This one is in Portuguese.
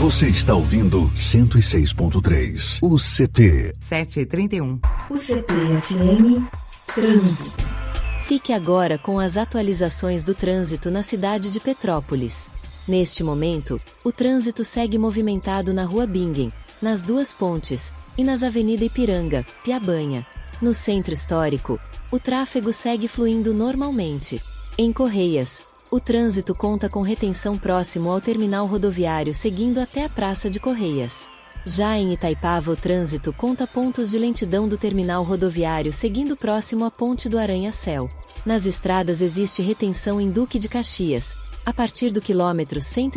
Você está ouvindo 106.3. UCP. 7h31. UCP-FM. Trânsito. Fique agora com as atualizações do trânsito na cidade de Petrópolis. Neste momento, o trânsito segue movimentado na Rua Bingen, nas Duas Pontes, e nas Avenida Ipiranga, Piabanha. No Centro Histórico, o tráfego segue fluindo normalmente. Em Correias, o trânsito conta com retenção próximo ao terminal rodoviário seguindo até a Praça de Correias. Já em Itaipava, o trânsito conta pontos de lentidão do terminal rodoviário seguindo próximo à Ponte do Aranha-Céu. Nas estradas existe retenção em Duque de Caxias, a partir do quilômetro 100.